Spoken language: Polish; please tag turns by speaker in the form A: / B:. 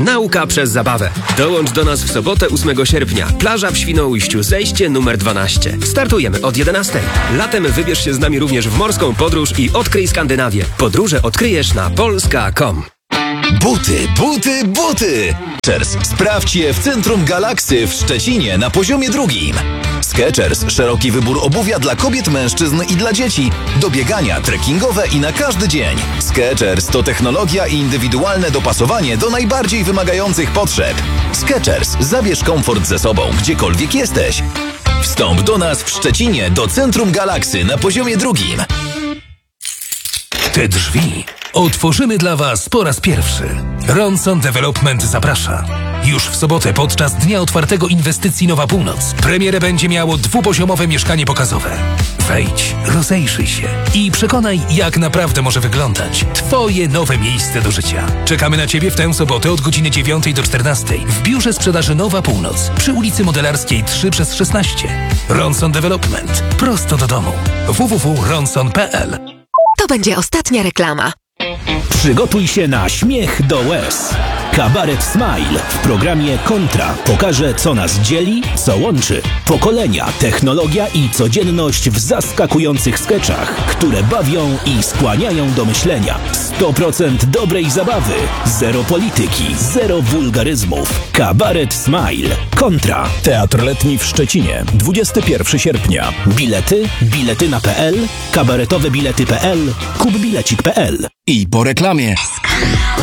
A: Nauka przez zabawę. Dołącz do nas w sobotę 8 sierpnia. Plaża w Świnoujściu, zejście numer 12. Startujemy od 11. Latem wybierz się z nami również w morską podróż i odkryj Skandynawię. Podróże odkryjesz na polska.com.
B: Buty, buty, buty! Skechers. Sprawdź je w centrum Galaksy w Szczecinie na poziomie 2. Skechers. Szeroki wybór obuwia dla kobiet, mężczyzn i dla dzieci. Do biegania, trekkingowe i na każdy dzień. Skechers to technologia i indywidualne dopasowanie do najbardziej wymagających potrzeb. Skechers. Zabierz komfort ze sobą, gdziekolwiek jesteś. Wstąp do nas w Szczecinie do centrum Galaksy na poziomie 2.
C: Te drzwi otworzymy dla Was po raz pierwszy. Ronson Development zaprasza. Już w sobotę podczas Dnia Otwartego Inwestycji Nowa Północ premierę będzie miało 2-poziomowe mieszkanie pokazowe. Wejdź, rozejrzyj się i przekonaj, jak naprawdę może wyglądać Twoje nowe miejsce do życia. Czekamy na Ciebie w tę sobotę od godziny 9 do 14 w biurze sprzedaży Nowa Północ przy ulicy Modelarskiej 3/16. Ronson Development. Prosto do domu. www.ronson.pl.
D: To będzie ostatnia reklama.
E: Przygotuj się na śmiech do łez. Kabaret Smile w programie Kontra pokaże, co nas dzieli, co łączy. Pokolenia, technologia i codzienność w zaskakujących skeczach, które bawią i skłaniają do myślenia. 100% dobrej zabawy, zero polityki, zero wulgaryzmów. Kabaret Smile. Kontra. Teatr Letni w Szczecinie. 21 sierpnia. Bilety? Biletyna.pl, kabaretowebilety.pl, kupbilecik.pl.
B: I po reklamie.